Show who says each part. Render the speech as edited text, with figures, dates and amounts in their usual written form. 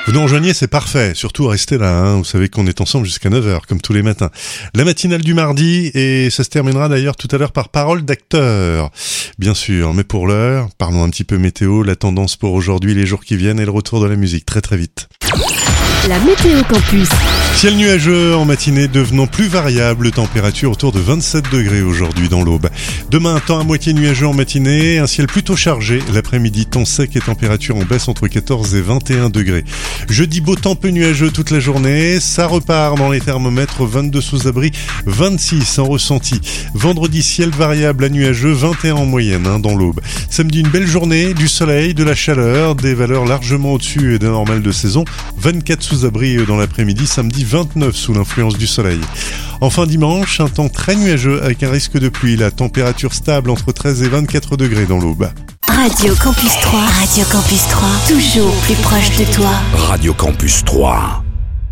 Speaker 1: Vous nous rejoignez, c'est parfait. Surtout restez là, vous savez qu'on est ensemble jusqu'à 9h, comme tous les matins. La matinale du mardi, et ça se terminera d'ailleurs tout à l'heure par Parole d'acteur. Bien sûr, mais pour l'heure, parlons un petit peu météo, la tendance pour aujourd'hui, les jours qui viennent et le retour de la musique très très vite.
Speaker 2: La Météo Campus.
Speaker 1: Ciel nuageux en matinée devenant plus variable, température autour de 27 degrés aujourd'hui dans l'Aube. Demain, temps à moitié nuageux en matinée, un ciel plutôt chargé. L'après-midi, temps sec et température en baisse entre 14 et 21 degrés. Jeudi, beau temps peu nuageux toute la journée. Ça repart dans les thermomètres, 22 sous abri, 26 en ressenti. Vendredi, ciel variable à nuageux, 21 en moyenne dans l'Aube. Samedi, une belle journée, du soleil, de la chaleur, des valeurs largement au-dessus des normales de saison. 24 sous abri dans l'après-midi, samedi 29 sous l'influence du soleil. Enfin dimanche, un temps très nuageux avec un risque de pluie, la température stable entre 13 et 24 degrés dans l'Aube.
Speaker 2: Radio Campus 3, Radio Campus 3, toujours plus proche de toi.
Speaker 3: Radio Campus 3.